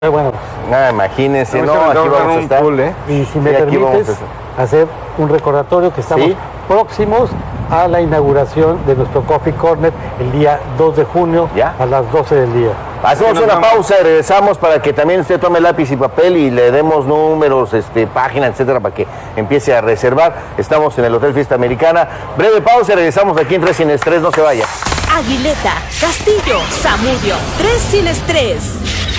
Bueno, imagínense, no, aquí vamos a estar. Y si me permites hacer un recordatorio que estamos próximos a la inauguración de nuestro Coffee Corner el día 2 de junio a las 12 del día. Hacemos una pausa y regresamos para que también usted tome lápiz y papel y le demos números, páginas, etcétera, para que empiece a reservar. Estamos en el Hotel Fiesta Americana. Breve pausa y regresamos aquí en 3 sin estrés, no se vaya. Aguileta, Castillo, Zamudio, 3 sin estrés.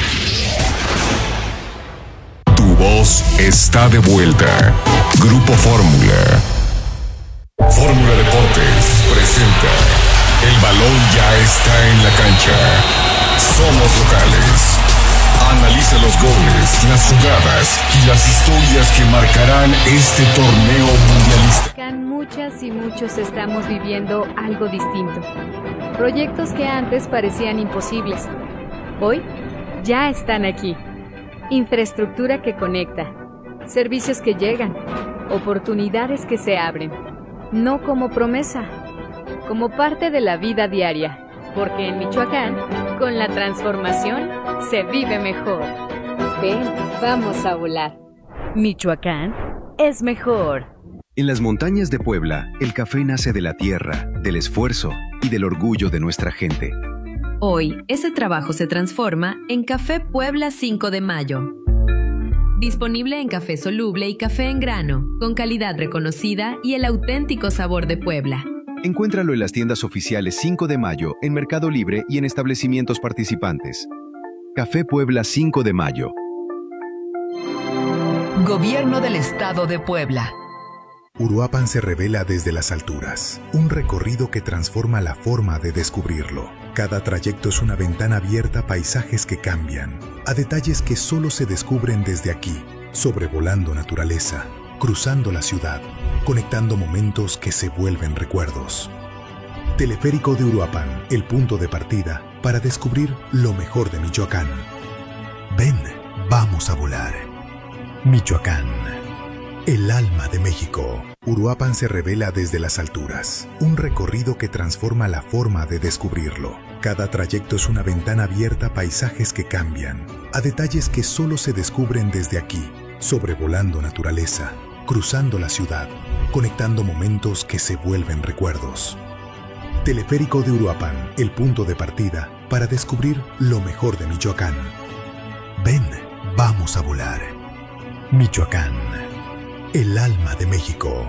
Tu voz está de vuelta. Grupo Fórmula. Fórmula Deportes presenta El balón ya está en la cancha. Somos locales. Analiza los goles, las jugadas y las historias que marcarán este torneo mundialista. Muchas y muchos estamos viviendo algo distinto. Proyectos que antes parecían imposibles, hoy ya están aquí. Infraestructura que conecta, servicios que llegan, oportunidades que se abren. No como promesa, como parte de la vida diaria, porque en Michoacán, con la transformación, se vive mejor. Ven, vamos a volar. Michoacán es mejor. En las montañas de Puebla, el café nace de la tierra, del esfuerzo y del orgullo de nuestra gente. Hoy, ese trabajo se transforma en Café Puebla 5 de Mayo. Disponible en café soluble y café en grano, con calidad reconocida y el auténtico sabor de Puebla. Encuéntralo en las tiendas oficiales 5 de Mayo, en Mercado Libre y en establecimientos participantes. Café Puebla 5 de Mayo. Gobierno del Estado de Puebla. Uruapan se revela desde las alturas, un recorrido que transforma la forma de descubrirlo. Cada trayecto es una ventana abierta a paisajes que cambian, a detalles que solo se descubren desde aquí, sobrevolando naturaleza, cruzando la ciudad, conectando momentos que se vuelven recuerdos. Teleférico de Uruapan, el punto de partida para descubrir lo mejor de Michoacán. Ven, vamos a volar. Michoacán. El alma de México. Uruapan se revela desde las alturas. Un recorrido que transforma la forma de descubrirlo. Cada trayecto es una ventana abierta a paisajes que cambian, a detalles que solo se descubren desde aquí, sobrevolando naturaleza, cruzando la ciudad, conectando momentos que se vuelven recuerdos. Teleférico de Uruapan, el punto de partida para descubrir lo mejor de Michoacán. Ven, vamos a volar. Michoacán. El alma de México.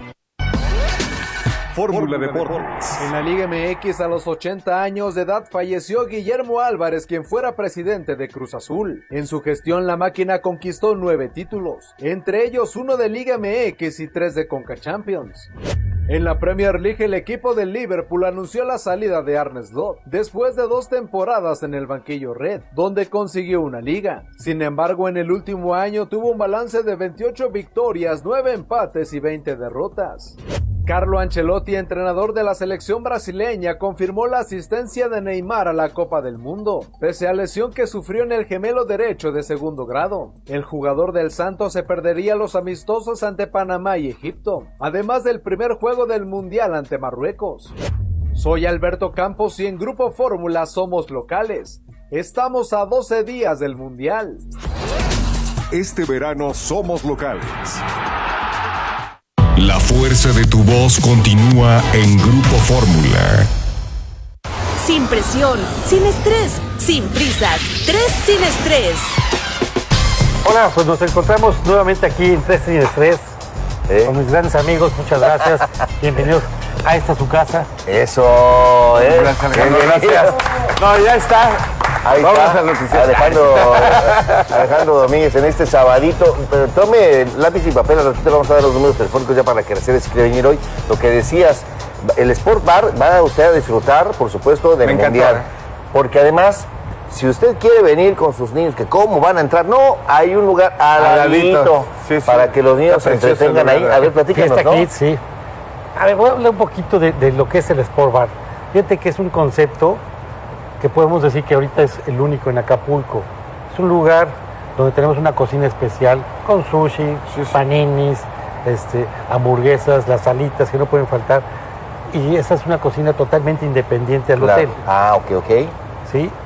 Fórmula Deportes. En la Liga MX a los 80 años de edad falleció Guillermo Álvarez, quien fuera presidente de Cruz Azul. En su gestión la máquina conquistó 9 títulos, entre ellos 1 de Liga MX y 3 de Conca Champions. En la Premier League el equipo del Liverpool anunció la salida de Arne Slot después de 2 temporadas en el banquillo red, donde consiguió una liga. Sin embargo, en el último año tuvo un balance de 28 victorias, 9 empates y 20 derrotas. Carlo Ancelotti, entrenador de la selección brasileña, confirmó la asistencia de Neymar a la Copa del Mundo, pese a lesión que sufrió en el gemelo derecho de segundo grado. El jugador del Santos se perdería los amistosos ante Panamá y Egipto, además del primer juego del Mundial ante Marruecos. Soy Alberto Campos y en Grupo Fórmula somos locales. Estamos a 12 días del Mundial. Este verano somos locales. La fuerza de tu voz continúa en Grupo Fórmula. Sin presión, sin estrés, sin prisas, 3 sin estrés. Hola, pues nos encontramos nuevamente aquí en 3 sin estrés con mis grandes amigos. Muchas gracias. Bienvenidos a esta su casa. Eso, Gracias. No, ya está. Ahí está, Alejandro Domínguez en este sabadito. Pero tome lápiz y papel, al ratito vamos a dar los números telefónicos ya para que se quiere venir hoy. Lo que decías, el Sport Bar va usted a disfrutar, por supuesto, del Mundial. Porque además, si usted quiere venir con sus niños, que cómo van a entrar, no, hay un lugar al ladito para que los niños se entretengan ahí. A ver, platícanos, ¿no? Kids, sí. A ver, voy a hablar un poquito de lo que es el Sport Bar. Fíjate que es un concepto que podemos decir que ahorita es el único en Acapulco. Es un lugar donde tenemos una cocina especial con sushi, paninis, hamburguesas, las salitas que no pueden faltar. Y esa es una cocina totalmente independiente al hotel. Ah, ok. ¿Sí?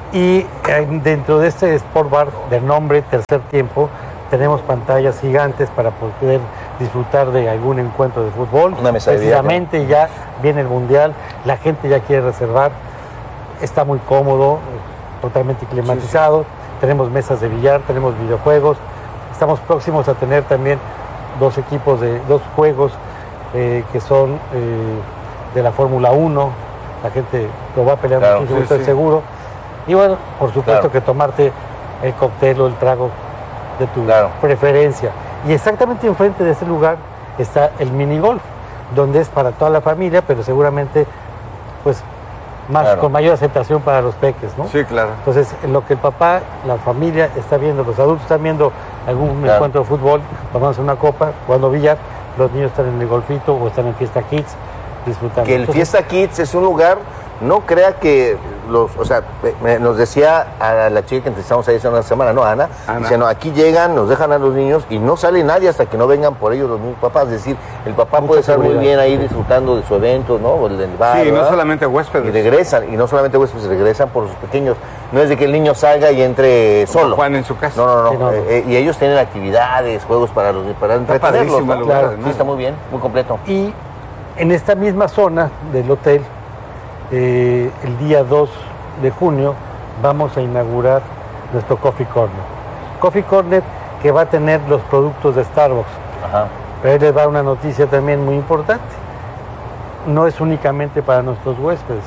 Y dentro de este Sport Bar de nombre Tercer Tiempo, tenemos pantallas gigantes para poder disfrutar de algún encuentro de fútbol. Una mesa de Precisamente ya viene el Mundial, la gente ya quiere reservar, está muy cómodo, totalmente climatizado, tenemos mesas de billar, tenemos videojuegos, estamos próximos a tener también dos juegos que son de la Fórmula 1, la gente lo va a pelear muchísimo, estoy seguro. Y bueno, por supuesto que tomarte el cóctel o el trago de tu preferencia. Y exactamente enfrente de ese lugar está el minigolf, donde es para toda la familia, pero seguramente pues con mayor aceptación para los peques, ¿no? Sí, claro. Entonces, en lo que el papá, la familia está viendo, los adultos están viendo algún encuentro de fútbol, vamos a hacer una copa, jugando billar, los niños están en el golfito o están en Fiesta Kids disfrutando. Que el Fiesta Kids es un lugar, no crea que nos decía a la chica que entrevistamos ahí hace una semana, ¿no, Ana? Dice, no, aquí llegan, nos dejan a los niños y no sale nadie hasta que no vengan por ellos los mismos papás. Es decir, el papá puede estar muy bien ahí disfrutando de su evento, ¿no? O del bar, sí, ¿verdad? no solamente huéspedes. Y regresan, y no solamente huéspedes, regresan por sus pequeños. No es de que el niño salga y entre solo. Juan en su casa. No. Y ellos tienen actividades, juegos para entretenerlos, ¿no? Claro, sí, está muy bien, muy completo. Y en esta misma zona del hotel, el día 2 de junio vamos a inaugurar nuestro Coffee Corner. Coffee Corner que va a tener los productos de Starbucks. Ajá. Pero ahí les va una noticia también muy importante. No es únicamente para nuestros huéspedes.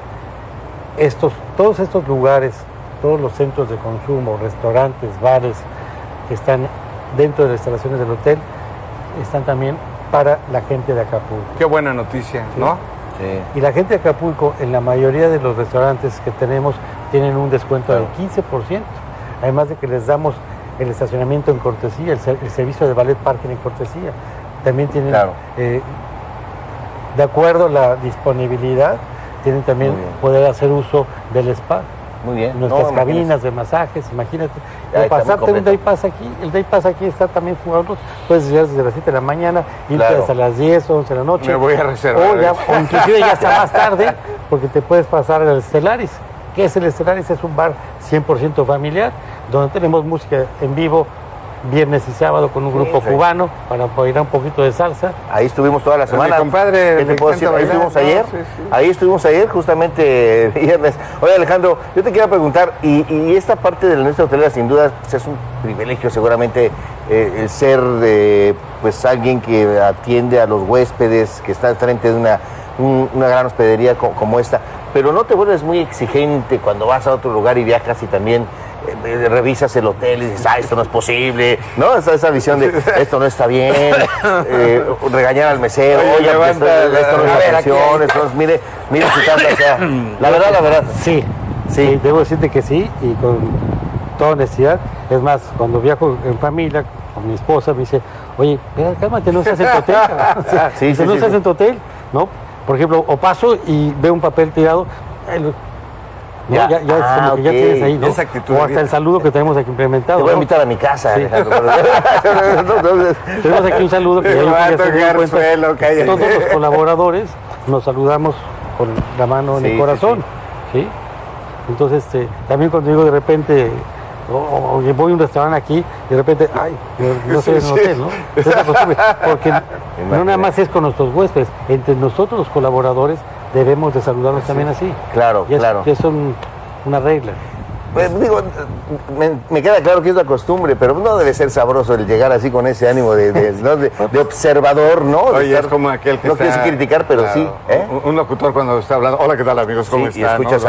Todos estos lugares, todos los centros de consumo, restaurantes, bares que están dentro de las instalaciones del hotel, están también para la gente de Acapulco. Qué buena noticia, ¿no? Sí. Y la gente de Acapulco, en la mayoría de los restaurantes que tenemos, tienen un descuento del 15%. Además de que les damos el estacionamiento en cortesía, el servicio de valet parking en cortesía. También tienen, de acuerdo a la disponibilidad, tienen también poder hacer uso del spa. Muy bien. Nuestras cabinas de masajes, imagínate. Pasarte un day pass aquí, el day pass aquí está también jugando, puedes llegar desde las 7 de la mañana, irte hasta las 10 o 11 de la noche. Me voy a reservar. O inclusive ya hasta más tarde, porque te puedes pasar al Stellaris. ¿Qué es el Stellaris? Es un bar 100% familiar, donde tenemos música en vivo, viernes y sábado con un grupo cubano para bailar un poquito de salsa. Ahí estuvimos toda la semana. Mi compadre, ahí estuvimos ayer. Ahí estuvimos ayer, justamente viernes. Oye, Alejandro, yo te quiero preguntar, y esta parte de la industria hotelera, sin duda, pues es un privilegio seguramente el ser pues alguien que atiende a los huéspedes, que está al frente de una gran hospedería como esta. Pero no te vuelves muy exigente cuando vas a otro lugar y viajas y también revisas el hotel y dices, esto no es posible, ¿no? Esa visión de esto no está bien, regañar al mesero, oye, esto no es atención, mire su tanda, o sea, la verdad. Sí, debo decirte que sí, y con toda honestidad. Es más, cuando viajo en familia, con mi esposa, me dice, oye, mira, cálmate, no estás en tu hotel. No estás en tu hotel, ¿no? Por ejemplo, o paso y veo un papel tirado, ya es como que ya tienes ahí, ¿no? Esa actitud o hasta el saludo que tenemos aquí implementado. Te voy a invitar a mi casa, Alejandro. Tenemos aquí un saludo que todos los colaboradores nos saludamos con la mano en el corazón. ¿Sí? Entonces, también cuando digo de repente, voy a un restaurante aquí, de repente, no estoy en un hotel, ¿no? Porque no nada más es con nuestros huéspedes, entre nosotros los colaboradores debemos de saludarnos también así. Claro, claro. Es una regla. Pues digo, me queda claro que es la costumbre, pero no debe ser sabroso el llegar así con ese ánimo de observador, ¿no? Oye, es como aquel que no quieres criticar, pero sí. Un locutor cuando está hablando, hola, ¿qué tal, amigos? ¿Cómo están? Y escuchas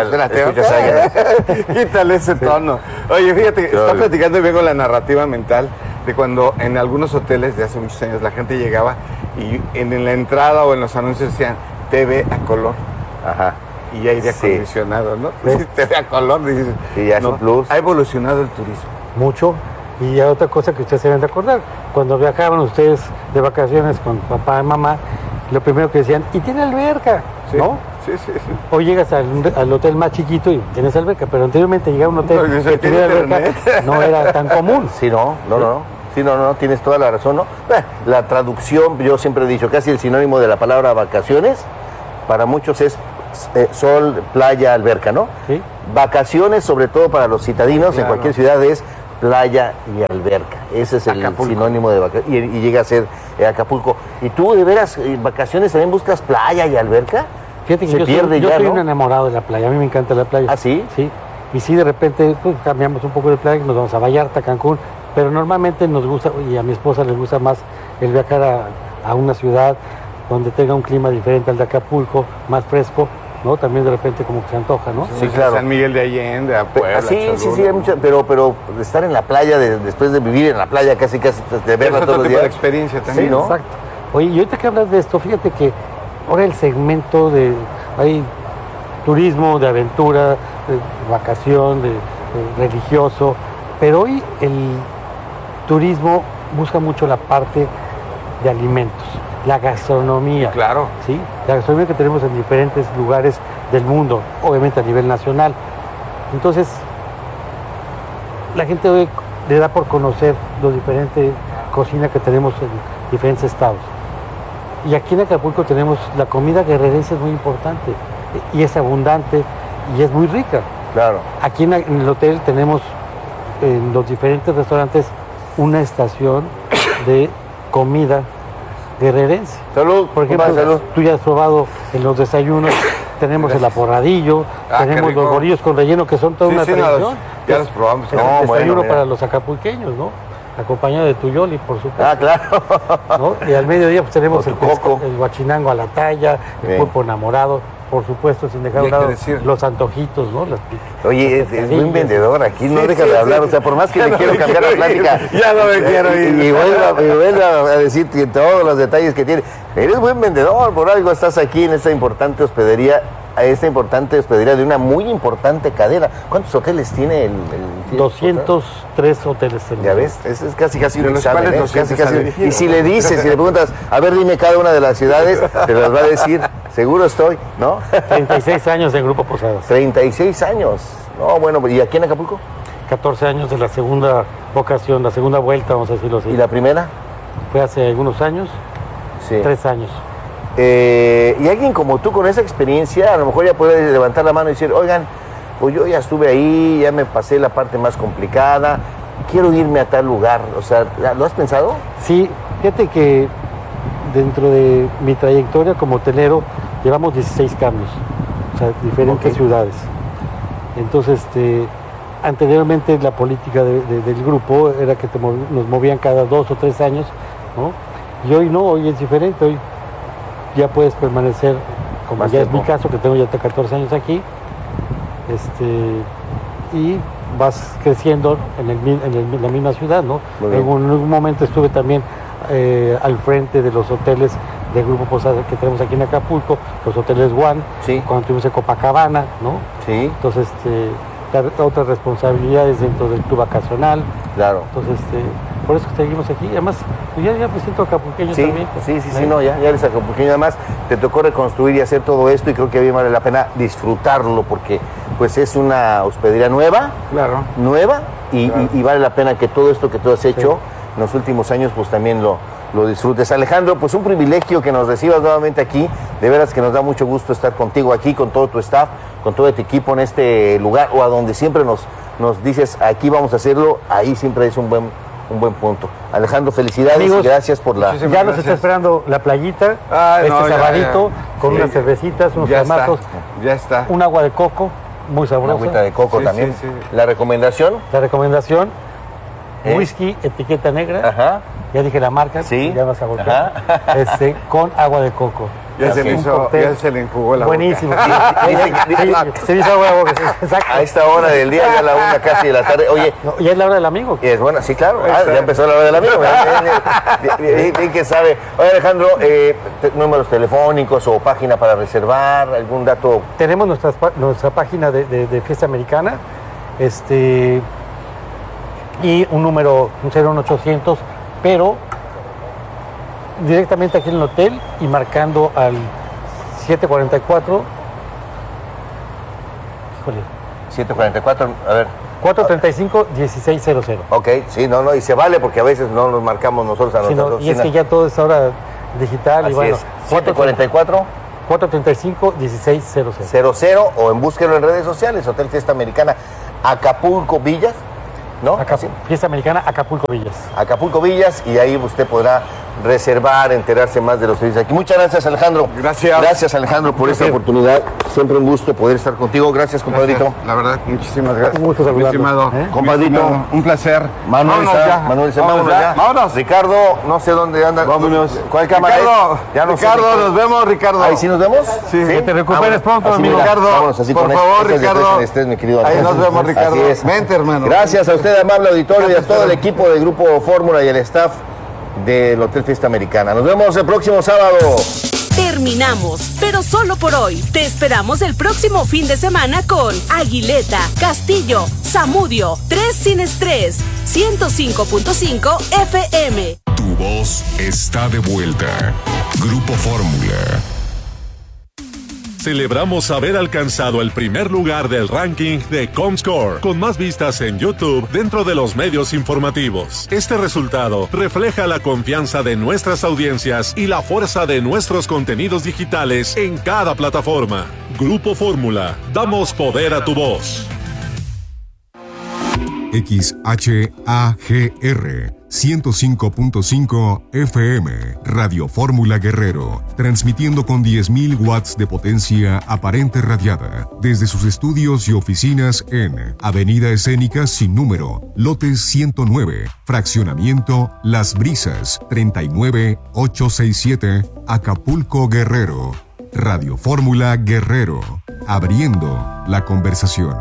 Quítale ese tono. Oye, fíjate, está platicando y vengo la narrativa mental de cuando en algunos hoteles de hace muchos años la gente llegaba y en la entrada o en los anuncios decían TV a color. Ajá. Y aire acondicionado, ¿no? Sí. TV a color, dices. Sí, ya es un plus. Ha evolucionado el turismo. Mucho. Y hay otra cosa que ustedes deben de acordar. Cuando viajaban ustedes de vacaciones con papá y mamá, lo primero que decían, ¿y tiene alberca? Sí. ¿No? Sí. Hoy llegas al hotel más chiquito y tienes alberca, pero anteriormente llegaba a un hotel que tuviera alberca, no era tan común. Sí, no. Sí, no, tienes toda la razón, ¿no? La traducción, yo siempre he dicho, casi el sinónimo de la palabra vacaciones, para muchos es sol, playa, alberca, ¿no? Sí. Vacaciones, sobre todo para los citadinos, Claro. en cualquier ciudad es playa y alberca. Ese es el Acapulco. sinónimo de vacaciones. Y llega a ser Acapulco. ¿Y tú, de veras, vacaciones también buscas playa y alberca? Fíjate que Se pierde yo ya, soy ¿no? un enamorado de la playa, a mí me encanta la playa. ¿Ah, sí? Sí, y sí, de repente pues, cambiamos un poco de playa, nos vamos a Vallarta, Cancún, pero normalmente nos gusta, y a mi esposa le gusta más el viajar a una ciudad donde tenga un clima diferente al de Acapulco, más fresco, ¿no? También de repente como que se antoja, ¿no? Sí, claro. San Miguel de Allende, a Puebla, Sí, Cholula. hay mucho, pero estar en la playa, después de vivir en la playa casi de verla Es otro todos los tipo días. de experiencia también. Sí, ¿no? Exacto. Oye, y ahorita que hablas de esto, fíjate que ahora el segmento hay turismo, de aventura, de vacación, de religioso, pero hoy el turismo busca mucho la parte de alimentos, la gastronomía. Claro. ¿Sí? La gastronomía que tenemos en diferentes lugares del mundo, obviamente a nivel nacional. Entonces, la gente hoy le da por conocer los diferentes cocinas que tenemos en diferentes estados. Y aquí en Acapulco tenemos la comida guerrerense, es muy importante y es abundante y es muy rica. Claro. Aquí en el hotel tenemos en los diferentes restaurantes una estación de comida guerrerense. Salud, por ejemplo, compadre, salud. tú ya has probado en los desayunos, tenemos el aporradillo, Ah, qué tenemos rico. los bolillos con relleno que son toda Sí, una sí, no, tradición. ya los probamos. Es No, el bueno, desayuno mira. para los acapulqueños, ¿no? Acompañado de tuyoli, por supuesto. Ah, claro. ¿No? Y al mediodía pues tenemos Con el tu coco. el guachinango a la talla, el Bien. pulpo enamorado, por supuesto, sin dejar a Y un hay que lado decir- los antojitos, ¿no? Oye, es buen vendedor, aquí no Sí, deja sí, de hablar, sí. o sea, por más que Ya le no quiero me cambiar la quiero ir, plática. ya no me quiero ir. Y vuelva a decir todos los detalles que tiene. Eres buen vendedor, por algo estás aquí en esta importante hospedería, de una muy importante cadena. ¿Cuántos hoteles tiene el 203 hoteles. Ya ves, es casi De un los examen, cuales ¿eh? 200 Casi. han elegido. Y si le dices, si le preguntas, a ver, dime cada una de las ciudades, te las va a decir, seguro estoy, ¿no? 36 años en Grupo Posadas. 36 años. No, bueno, ¿y aquí en Acapulco? 14 años de la segunda ocasión, la segunda vuelta, vamos a decirlo así. ¿Y la primera? Fue hace algunos años, Sí. 3 años. Y alguien como tú con esa experiencia, a lo mejor ya puede levantar la mano y decir, oigan, pues yo ya estuve ahí, ya me pasé la parte más complicada, quiero irme a tal lugar. O sea, ¿lo has pensado? Sí, fíjate que dentro de mi trayectoria como hotelero llevamos 16 cambios, o sea, diferentes Ok. ciudades. Entonces, anteriormente la política del grupo era que nos movían cada 2 o 3 años, ¿no? Y hoy no, hoy es diferente, hoy ya puedes permanecer, como Más ya es tiempo. mi caso, que tengo ya 14 años aquí, y vas creciendo en la misma ciudad, ¿no? Muy bien. En un momento estuve también al frente de los hoteles del Grupo Posadas que tenemos aquí en Acapulco, los hoteles One, Sí. cuando estuvimos en Copacabana, ¿no? Sí, Entonces, otras responsabilidades dentro del club vacacional. claro. Entonces, por eso seguimos aquí. Además, pues ya me siento acapulqueño Sí, también. pues. sí, no, ya eres acapulqueño. Además, te tocó reconstruir y hacer todo esto y creo que bien vale la pena disfrutarlo porque pues es una hospedería nueva, Claro. y vale la pena que todo esto que tú has hecho en los últimos años pues también lo disfrutes. Alejandro, pues un privilegio que nos recibas nuevamente aquí. De veras que nos da mucho gusto estar contigo aquí, con todo tu staff, con todo tu equipo en este lugar o a donde siempre nos dices, aquí vamos a hacerlo, ahí siempre es un buen punto. Alejandro, felicidades, Amigos, gracias por la... muchísimas Ya nos gracias. está esperando la playita, Ay, no, ya, sabadito, con Sí. unas cervecitas, unos Ya está, camazos, ya está. un agua de coco, muy Una sabrosa. agüita de coco Sí, también. sí, sí. La recomendación, La recomendación, ¿Eh? whisky, etiqueta negra, ajá, ya dije la marca, Sí. ya vas a voltear, con agua de coco. Ya se Así, le un hizo, cóctel ya se le enjugó la buenísimo. boca. Sí, se me hizo agua de boca, sí, exacto. a esta hora del día, ya la 1 casi de la tarde. Oye, No, ya es la hora del amigo. y es buena, sí, claro, ya empezó la hora del amigo. Bien que sabe. Oye, Alejandro, números telefónicos o página para reservar, algún dato. Tenemos nuestra página de fiesta americana, y un número, un 01800, pero directamente aquí en el hotel y marcando al 744, híjole, 744, a ver. 435-1600. Ok, sí, no, y se vale porque a veces no nos marcamos nosotros a Sí, nuestras no, y es oficinas. que ya todo es ahora digital Así y bueno. es. 744. 435-1600. 00 o búsquelo en redes sociales, Hotel Fiesta Americana Acapulco Villas, ¿no? Fiesta Americana Acapulco Villas. Acapulco Villas, y ahí usted podrá reservar, enterarse más de los servicios aquí. Muchas gracias, Alejandro. Gracias, Alejandro, por esta oportunidad. Siempre un gusto poder estar contigo. Gracias, compadrito. Gracias. La verdad, muchísimas gracias. Un gusto saludarlo. Compadrito. Un placer. Manuel, vámonos ya. Vámonos. Ricardo, no sé dónde anda. Vámonos. ¿Cuál cámara Ricardo, es? Ya no Ricardo, nos vemos, Ricardo. ¿Ahí sí nos vemos? Sí. Que te recuperes pronto, amigo. Ricardo, Vámonos así por con favor, estas Ricardo. de estrés, mi querido Ahí Alfonso. nos vemos, Ricardo. Así es. Vente, hermano. Gracias a usted, amable auditorio, y a todo el equipo del Grupo Fórmula y el staff del Hotel Fiesta Americana. Nos vemos el próximo sábado. Terminamos, pero solo por hoy. Te esperamos el próximo fin de semana con Aguileta, Castillo, Zamudio, 3 sin estrés, 105.5 FM. Tu voz está de vuelta. Grupo Fórmula. Celebramos haber alcanzado el primer lugar del ranking de Comscore, con más vistas en YouTube dentro de los medios informativos. Este resultado refleja la confianza de nuestras audiencias y la fuerza de nuestros contenidos digitales en cada plataforma. Grupo Fórmula, damos poder a tu voz. XHAGR 105.5 FM, Radio Fórmula Guerrero, transmitiendo con 10.000 watts de potencia aparente radiada desde sus estudios y oficinas en Avenida Escénica sin número, lote 109, fraccionamiento Las Brisas, 39867, Acapulco, Guerrero. Radio Fórmula Guerrero, abriendo la conversación.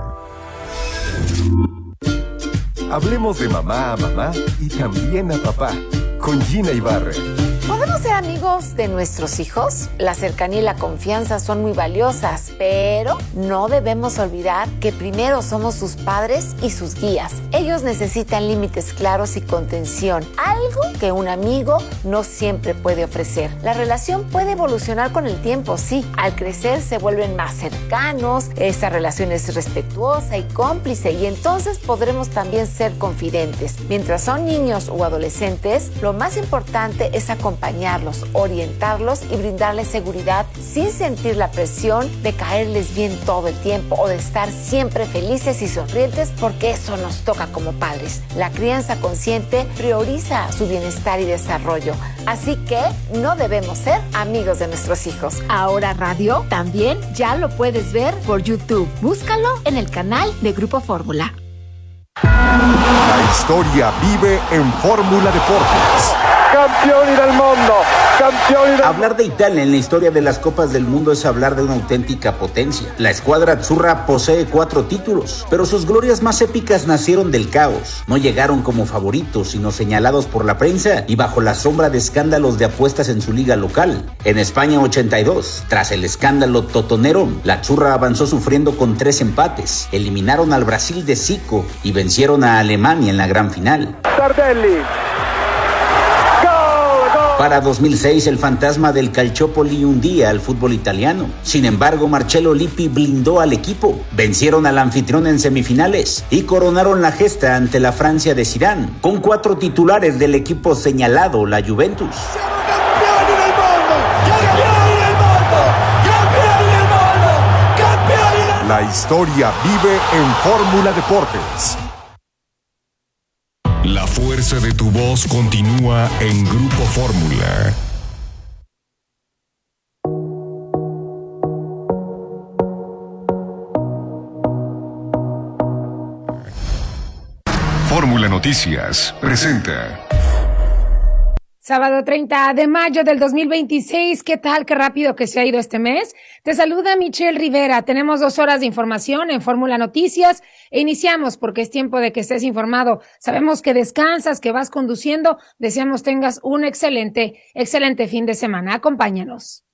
Hablemos de mamá a mamá y también a papá, con Gina Ibarra. ¿Podemos ser amigos de nuestros hijos? La cercanía y la confianza son muy valiosas, pero no debemos olvidar que primero somos sus padres y sus guías. Ellos necesitan límites claros y contención, algo que un amigo no siempre puede ofrecer. La relación puede evolucionar con el tiempo, sí. Al crecer se vuelven más cercanos, esta relación es respetuosa y cómplice, y entonces podremos también ser confidentes. Mientras son niños o adolescentes, lo más importante es acompañarlos, orientarlos y brindarles seguridad sin sentir la presión de caerles bien todo el tiempo o de estar siempre felices y sonrientes, porque eso nos toca como padres. La crianza consciente prioriza su bienestar y desarrollo, así que no debemos ser amigos de nuestros hijos. Ahora Radio también ya lo puedes ver por YouTube. Búscalo en el canal de Grupo Fórmula. La historia vive en Fórmula Deportes. Campioni del mundo, campioni del... Hablar de Italia en la historia de las Copas del Mundo es hablar de una auténtica potencia. La escuadra azzurra posee 4 títulos, pero sus glorias más épicas nacieron del caos. No llegaron como favoritos, sino señalados por la prensa y bajo la sombra de escándalos de apuestas en su liga local. En España 82, tras el escándalo totonero, la azzurra avanzó sufriendo con 3 empates. Eliminaron al Brasil de Zico y vencieron a Alemania en la gran final. Tardelli. Para 2006, el fantasma del Calciopoli hundía al fútbol italiano. Sin embargo, Marcello Lippi blindó al equipo. Vencieron al anfitrión en semifinales y coronaron la gesta ante la Francia de Zidane, con 4 titulares del equipo señalado, la Juventus. La historia vive en Fórmula Deportes. La fuerza de tu voz continúa en Grupo Fórmula. Fórmula Noticias presenta. Sábado 30 de mayo del 2026. ¿Qué tal? Qué rápido que se ha ido este mes. Te saluda Michelle Rivera. Tenemos 2 horas de información en Fórmula Noticias e iniciamos porque es tiempo de que estés informado. Sabemos que descansas, que vas conduciendo. Deseamos tengas un excelente fin de semana. Acompáñanos.